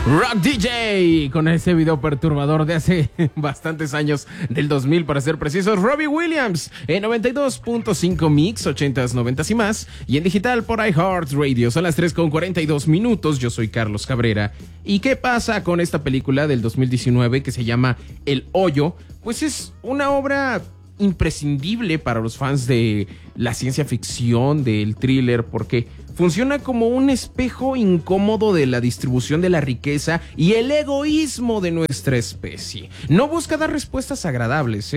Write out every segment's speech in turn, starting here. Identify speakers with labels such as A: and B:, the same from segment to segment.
A: Rock DJ, con ese video perturbador de hace bastantes años, del 2000 para ser precisos. Robbie Williams en 92.5 Mix, 80s, 90s y más, y en digital por iHeartRadio. Son las 3:42. Yo soy Carlos Cabrera. ¿Y qué pasa con esta película del 2019 que se llama El Hoyo? Pues es una obra imprescindible para los fans de la ciencia ficción, del thriller, porque funciona como un espejo incómodo de la distribución de la riqueza y el egoísmo de nuestra especie. No busca dar respuestas agradables,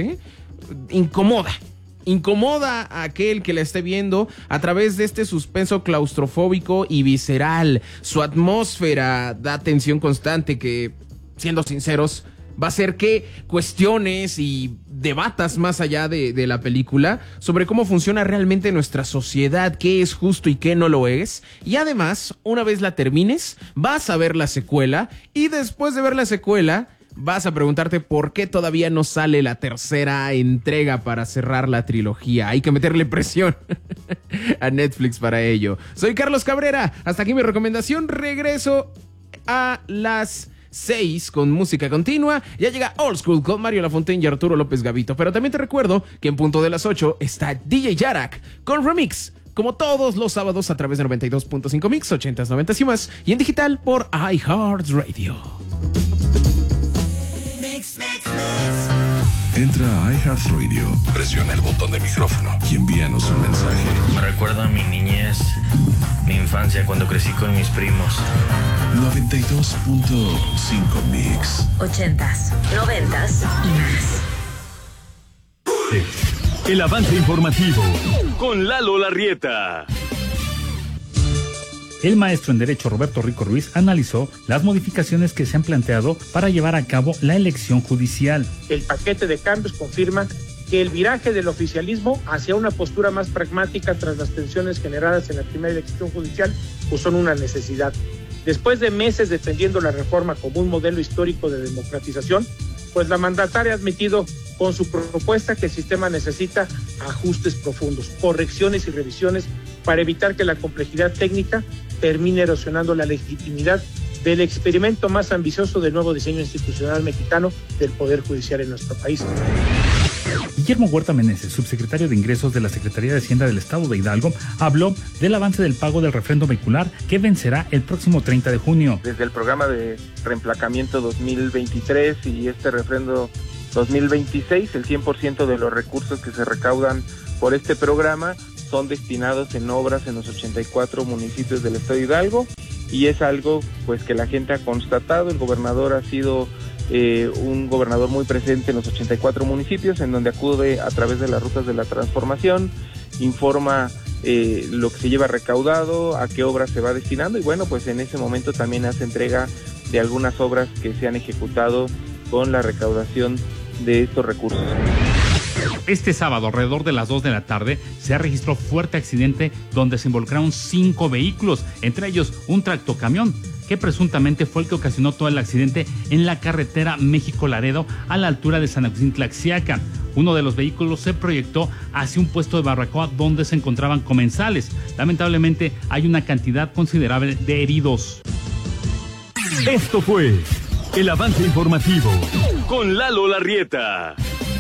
A: Incomoda a aquel que la esté viendo a través de este suspenso claustrofóbico y visceral. Su atmósfera da tensión constante que, siendo sinceros, va a hacer que cuestiones y debatas más allá de la película sobre cómo funciona realmente nuestra sociedad, qué es justo y qué no lo es. Y además, una vez la termines, vas a ver la secuela y después de ver la secuela vas a preguntarte por qué todavía no sale la tercera entrega para cerrar la trilogía. Hay que meterle presión a Netflix para ello. Soy Carlos Cabrera. Hasta aquí mi recomendación. Regreso a las 6 con música continua. Ya llega Old School con Mario Lafontaine y Arturo López Gavito. Pero también te recuerdo que en punto de las 8 está DJ Yarak con Remix, como todos los sábados a través de 92.5 Mix, 80s, 90s y más, y en digital por iHeartRadio.
B: Entra a iHeartRadio, presiona el botón de micrófono y envíanos un mensaje.
C: Me recuerda a mi niñez, mi infancia cuando crecí con mis primos.
B: 92.5 Mix.
D: 80s, 90s y más.
E: El avance informativo con Lalo Larrieta. El maestro en Derecho Roberto Rico Ruiz analizó las modificaciones que se han planteado para llevar a cabo la elección judicial.
F: El paquete de cambios confirma que el viraje del oficialismo hacia una postura más pragmática tras las tensiones generadas en la primera elección judicial pues son una necesidad. Después de meses defendiendo la reforma como un modelo histórico de democratización, pues la mandataria ha admitido con su propuesta que el sistema necesita ajustes profundos, correcciones y revisiones para evitar que la complejidad técnica termine erosionando la legitimidad del experimento más ambicioso del nuevo diseño institucional mexicano del Poder Judicial en nuestro país.
E: Guillermo Huerta Meneses, subsecretario de Ingresos de la Secretaría de Hacienda del Estado de Hidalgo, habló del avance del pago del refrendo vehicular que vencerá el próximo 30 de junio.
G: Desde el programa de reemplacamiento 2023 y este refrendo 2026, el 100% de los recursos que se recaudan por este programa son destinados en obras en los 84 municipios del Estado de Hidalgo, y es algo pues que la gente ha constatado. El gobernador ha sido un gobernador muy presente en los 84 municipios, en donde acude a través de las rutas de la transformación, informa lo que se lleva recaudado, a qué obras se va destinando, y bueno, pues en ese momento también hace entrega de algunas obras que se han ejecutado con la recaudación de estos recursos.
E: Este sábado, alrededor de las 2 de la tarde, se registró fuerte accidente donde se involucraron 5 vehículos, entre ellos un tractocamión, que presuntamente fue el que ocasionó todo el accidente en la carretera México-Laredo a la altura de San Agustín Tlaxiaca. Uno de los vehículos se proyectó hacia un puesto de barbacoa donde se encontraban comensales. Lamentablemente hay una cantidad considerable de heridos.
H: Esto fue el avance informativo con Lalo Larrieta.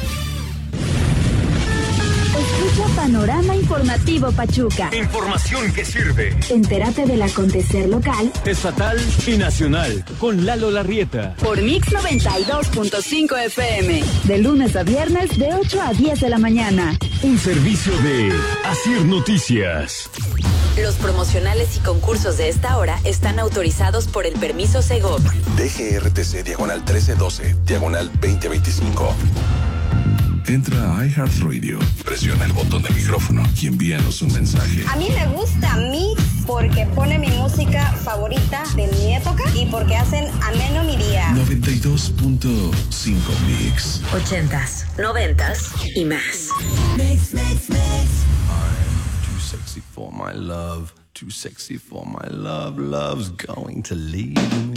I: Escucha Panorama Informativo Pachuca.
H: Información que sirve.
I: Entérate del acontecer local,
H: Estatal y nacional con Lalo Larrieta.
I: Por Mix 92.5 FM. De lunes a viernes de 8 a 10 de la mañana.
H: Un servicio de Asir Noticias.
D: Los promocionales y concursos de esta hora están autorizados por el permiso Segov.
B: DGRTC /1312 /2025. Entra a iHeartRadio, presiona el botón de micrófono y envíanos un mensaje.
J: A mí me gusta Mix porque pone mi música favorita de mi época y porque hacen ameno mi día.
B: 92.5 Mix.
D: 80s, 90s y más.
B: I'm too sexy for my love, too sexy for my love, love's going to leave me.